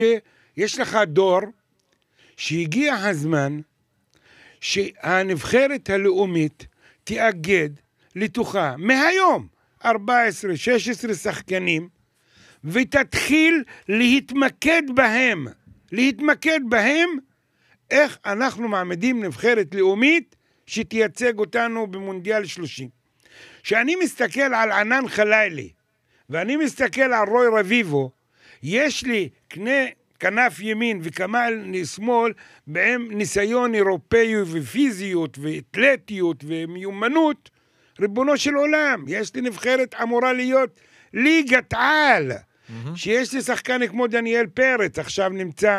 יש לך דור שהגיע הזמן שהנבחרת הלאומית תאגד לתוכה מהיום 14-16 שחקנים ותתחיל להתמקד בהם איך אנחנו מעמדים נבחרת לאומית שתייצג אותנו במונדיאל 30. כשאני מסתכל על ענן חלילי ואני מסתכל על רוי רביבו, יש לי כנף ימין וכמל שמאל בהם ניסיון אירופאי ופיזיות ואתלטיות ומיומנות. ריבונו של עולם, יש לי נבחרת אמורה להיות ליגת על, שיש לי שחקן כמו דניאל פרץ, עכשיו נמצא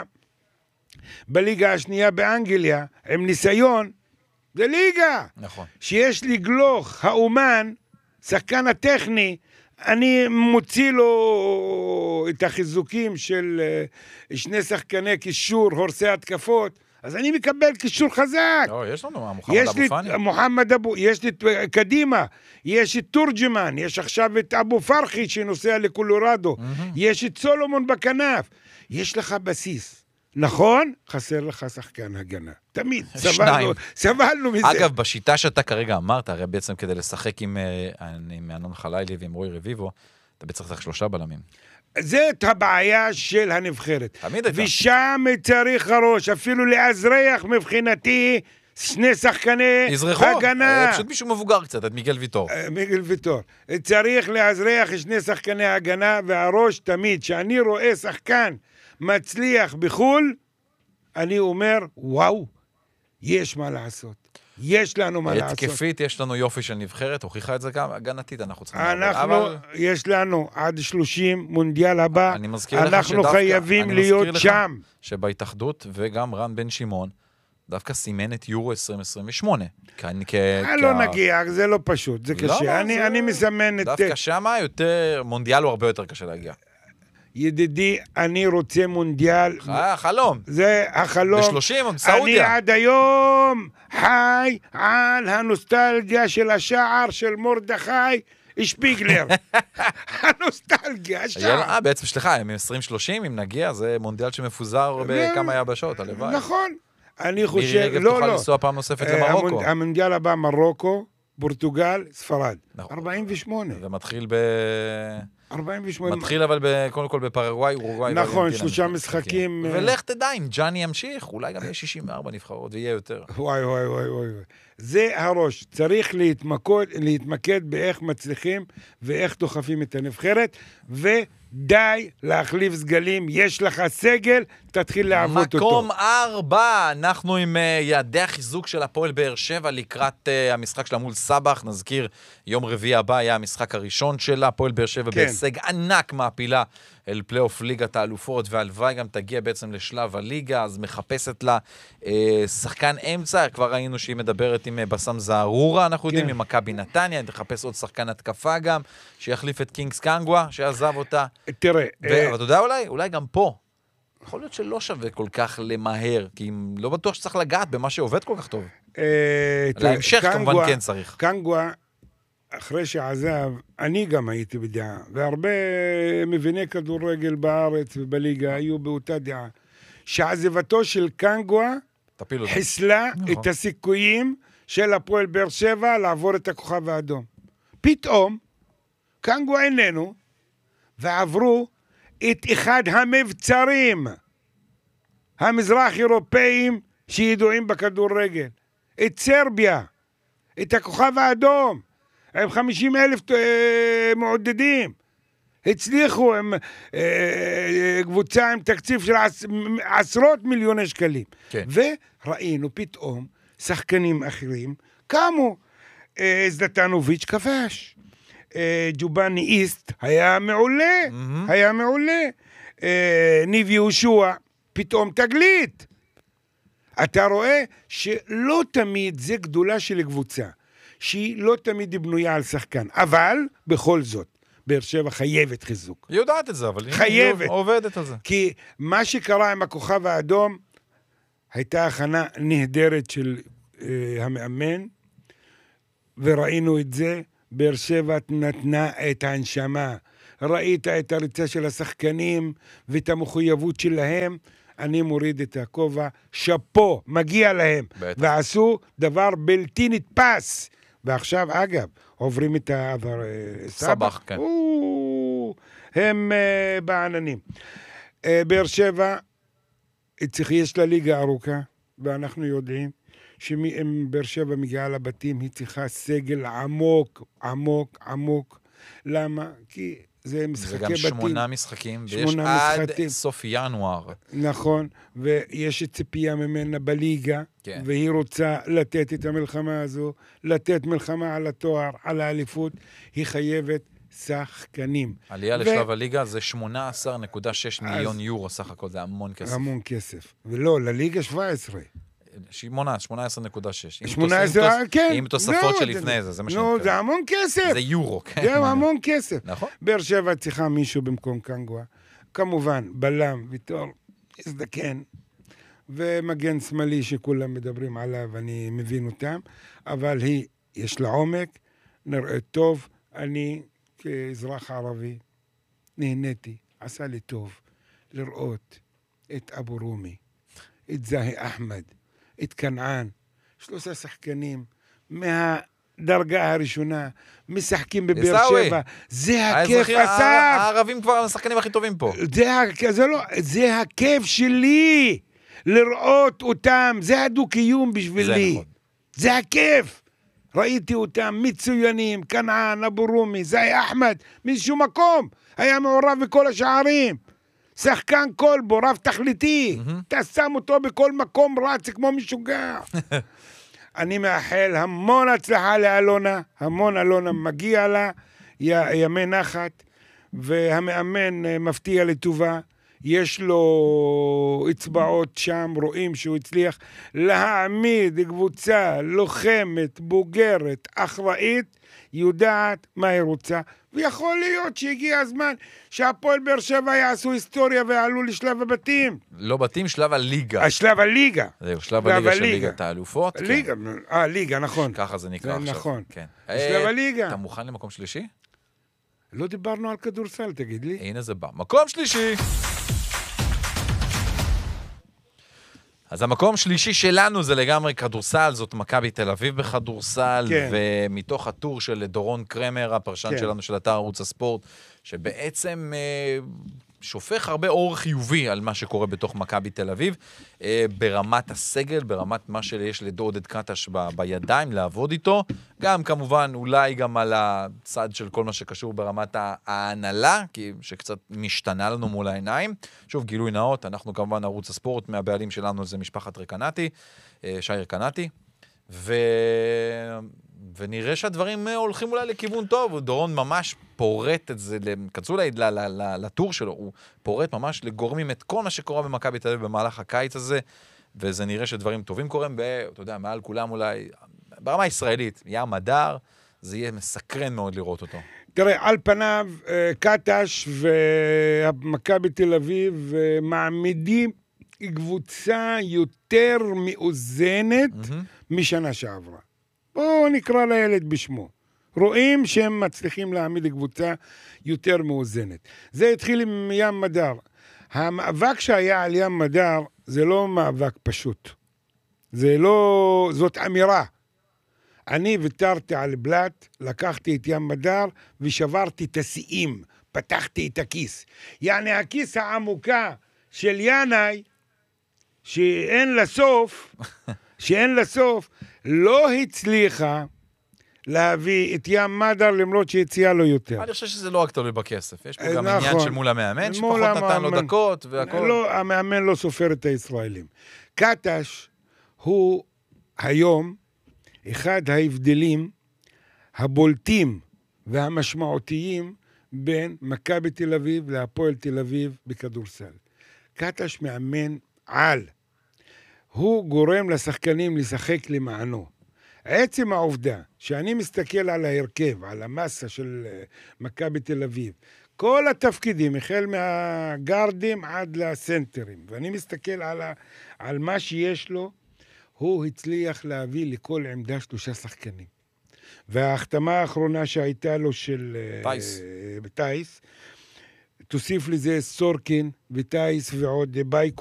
בליגה השנייה באנגליה, עם ניסיון, זה ליגה. נכון. שיש לי גלוך, האומן, שחקן הטכני, אני מוציא לו את החיזוקים של שני שחקני קישור, הורסי התקפות, אז אני מקבל קישור חזק. יש לנו מוחמד אבו פאני. יש לי קדימה, יש את תורג'מן, יש עכשיו את אבו פרחי שנוסע לקולורדו, יש את סולומון בכנף, יש לך בסיס. נכון? חסר לך שחקן הגנה. תמיד. סבלנו מזה. אגב, בשיטה שאתה כרגע אמרת, הרי בעצם כדי לשחק עם ענן חלילי ועם רוי רביבו, אתה בעצם צריך 3 בלמים. זאת הבעיה של הנבחרת. תמיד הייתה. ושם צריך הראש, אפילו לאזרח מבחינתי, 2 שחקני הגנה. פשוט מישהו מבוגר קצת, את מיגל ויטור. מיגל ויטור. צריך לאזרח 2 שחקני הגנה, והראש תמיד, שאני רואה שחקן מצליח בחול, אני אומר, וואו, יש מה לעשות. יש לנו מה לעשות. התקפית, יש לנו יופי של נבחרת, הוכיחה את זה גם, הגנתית, אנחנו צריכים יש לנו עד 30 מונדיאל הבא, אנחנו חייבים להיות שם. שבהתאחדות, וגם רן בן שמעון, דווקא סימן את יורו 2028. לא נגיע, זה לא פשוט, זה קשה. אני מסמן את... דווקא שמה יותר, מונדיאל הוא הרבה יותר קשה להגיע. ידידי, אני רוצה מונדיאל. חלום. זה החלום. ב-30, סעודיה. אני עד היום חי על הנוסטלגיה של השער של מורדכי שפיגלר. הנוסטלגיה, השער. בעצם, סליחה, עם 2030, אם נגיע, זה מונדיאל שמפוזר בכמה יבשות, הלוואי. נכון. אני חושב, מירי רגב תוכל לנסוע פעם נוספת למרוקו. המונדיאל הבא, מרוקו, פורטוגל, ספרד. 48. ומתחיל 48. מתחיל אבל קודם כל בפרגוואי, אורוגוואי. נכון, 3 משחקים. ולך תדע, אם ג'אני ימשיך, אולי גם יהיה 64 נבחרות, ויהיה יותר. וואי. זה הראש. צריך להתמקד באיך מצליחים, ואיך דוחפים את הנבחרת, די להחליף סגלים, יש לך סגל, תתחיל לעבוד אותו. מקום 4, אנחנו עם יעדי החיזוק של הפועל באר שבע לקראת המשחק שלה מול סבח, נזכיר יום רביעי הבא היה המשחק הראשון של הפועל באר שבע, בהישג ענק מעפילה אל פלייאוף ליגת האלופות, והלוואי גם תגיע בעצם לשלב הליגה, אז מחפשת לה שחקן אמצע, כבר ראינו שהיא מדברת עם בסם זערורה, אנחנו יודעים, עם מכבי נתניה, תחפש עוד שחקן התקפה גם, שיחליף את קינגס קנגווה, שעזב אותה. תראה. אבל אתה יודע אולי גם פה, יכול להיות שלא שווה כל כך למהר, כי לא בטוח שצריך לגעת במה שעובד כל כך טוב. להמשך כמובן כן צריך. קנגווה, אחרי שעזב, אני גם הייתי בדעה, והרבה מביני כדורגל בארץ ובליגה היו באותה דעה, שעזבתו של קנגווה חיסלה את הסיכויים של הפועל באר שבע לעבור את הכוכב האדום. פתאום, קנגווה איננו, ועברו את אחד המבצרים המזרח אירופאים שידועים בכדורגל, את סרביה, את הכוכב האדום, עם 50,000 מעודדים, הצליחו עם קבוצה עם תקציב של עשרות מיליוני שקלים. כן. וראינו פתאום שחקנים אחרים קמו, זלטנוביץ' כבש, ג'ובאני איסט היה מעולה, ניב יהושע פתאום תגלית. אתה רואה שלא תמיד זה גדולה של קבוצה, שהיא לא תמיד בנויה על שחקן, אבל בכל זאת, באר שבע חייבת חיזוק. היא יודעת את זה, אבל חייבת. היא עובדת על זה. כי מה שקרה עם הכוכב האדום, הייתה הכנה נהדרת של המאמן, וראינו את זה, באר שבע נתנה את ההנשמה. ראית את הריצה של השחקנים ואת המחויבות שלהם, אני מוריד את הכובע, שפו, מגיע להם. בטח. ועשו דבר בלתי נתפס. ועכשיו, אגב, עוברים את סבח, כן. הם בעננים. באר שבע, יש לה ליגה ארוכה, ואנחנו יודעים שאם באר שבע מגיעה לבתים, היא צריכה סגל עמוק, עמוק, עמוק. למה? כי זה משחקי בתים. זה גם 8 משחקים, ויש עד סוף ינואר. נכון, ויש ציפייה ממנה בליגה, כן. והיא רוצה לתת את המלחמה הזו, לתת מלחמה על התואר, על האליפות, היא חייבת שחקנים. עלייה לשלב הליגה זה 18.6 מיליון יורו סך הכל, זה המון כסף. המון כסף. ולא, לליגה 17. 18.6. 18, כן. עם תוספות שלפני זה, זה מה שאני מתכוון. זה המון כסף. זה יורו, כן. זה המון כסף. נכון. באר שבע צריכה מישהו במקום קנגווה. כמובן, בלם, ויטור, הזדקן, ומגן שמאלי שכולם מדברים עליו, אני מבין אותם, אבל יש לה עומק, נראית טוב. אני, כאזרח ערבי, נהניתי, עשה לי טוב לראות את אבו רומי, את זאהי אחמד, את כנען, 3 שחקנים מהדרגה הראשונה, משחקים בבאר שבע. זה הכיף, אסף. הערבים כבר השחקנים הכי טובים פה. זה הכיף שלי, לראות אותם, זה הדו-קיום בשבילי. זה נכון. זה הכיף. ראיתי אותם מצוינים, כנען, אבו רומי, זאהי אחמד, מאיזשהו מקום, היה מעורב בכל השערים. שחקן קולבו, רב תכליתי, אתה שם אותו בכל מקום, רץ כמו משוגע. אני מאחל המון הצלחה לאלונה, המון אלונה מגיע לה, ימי נחת, והמאמן מפתיע לטובה, יש לו אצבעות שם, רואים שהוא הצליח להעמיד קבוצה לוחמת, בוגרת, אחראית, יודעת מה היא רוצה, ויכול להיות שהגיע הזמן שהפועל באר שבע יעשו היסטוריה ויעלו לשלב הבתים. לא בתים, שלב הליגה. שלב הליגה. זהו, שלב הליגה של ליגת האלופות. ליגה, ליגה, נכון. ככה זה נקרא עכשיו. נכון. כן. שלב הליגה. אתה מוכן למקום שלישי? לא דיברנו על כדורסל, תגיד לי. הנה זה בא. מקום שלישי. אז המקום שלישי שלנו זה לגמרי כדורסל, זאת מכבי תל אביב בכדורסל, כן. ומתוך הטור של דורון קרמר, הפרשן כן. שלנו של אתר ערוץ הספורט, שבעצם שופך הרבה אור חיובי על מה שקורה בתוך מכבי תל אביב, ברמת הסגל, ברמת מה שיש לדודד קטש בידיים, לעבוד איתו, גם כמובן אולי גם על הצד של כל מה שקשור ברמת ההנהלה, כי שקצת משתנה לנו מול העיניים. שוב, גילוי נאות, אנחנו כמובן ערוץ הספורט, מהבעלים שלנו זה משפחת רקנתי, שי רקנתי, ונראה שהדברים הולכים אולי לכיוון טוב, דורון ממש פורט את זה, כנסו לטור שלו, הוא פורט ממש לגורמים את כל מה שקורה במכבי תל אביב במהלך הקיץ הזה, וזה נראה שדברים טובים קורים, אתה יודע, מעל כולם אולי, ברמה הישראלית, ים מדר, זה יהיה מסקרן מאוד לראות אותו. תראה, על פניו, קטש ומכבי תל אביב מעמידים קבוצה יותר מאוזנת משנה שעברה. בואו נקרא לילד בשמו. רואים שהם מצליחים להעמיד קבוצה יותר מאוזנת. זה התחיל עם ים מדר. המאבק שהיה על ים מדר זה לא מאבק פשוט. זאת אמירה. אני ויתרתי על בלט, לקחתי את ים מדר ושברתי את השיאים, פתחתי את הכיס. יעני הכיס העמוקה של ינאי, שאין לה סוף, לא הצליחה להביא את ים מדר למרות שהציעה לו יותר. אני חושב שזה לא רק תלוי בכסף, יש פה גם עניין של מול המאמן, שפחות נתן לו דקות והכל. לא, המאמן לא סופר את הישראלים. קטש הוא היום אחד ההבדלים הבולטים והמשמעותיים בין מכבי תל אביב להפועל תל אביב בכדורסל. קטש מאמן על. הוא גורם לשחקנים לשחק למענו. עצם העובדה שאני מסתכל על ההרכב, על המסה של מכבי תל אביב, כל התפקידים, החל מהגארדים עד לסנטרים, ואני מסתכל על מה שיש לו, הוא הצליח להביא לכל עמדה 3 שחקנים. וההחתמה האחרונה שהייתה לו של טייס, תוסיף לזה סורקין וטייס ועוד בייקו,